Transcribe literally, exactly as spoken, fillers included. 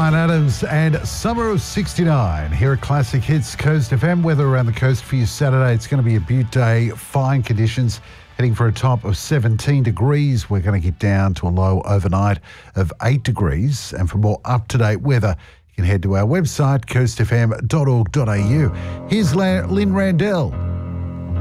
Bryan Adams and Summer of sixty-nine here at Classic Hits Coast F M. Weather around the coast for you Saturday. It's going to be a beaut day, fine conditions, heading for a top of seventeen degrees. We're going to get down to a low overnight of eight degrees. And for more up-to-date weather, you can head to our website, coast f m dot org dot a u. Here's Lynn Randell.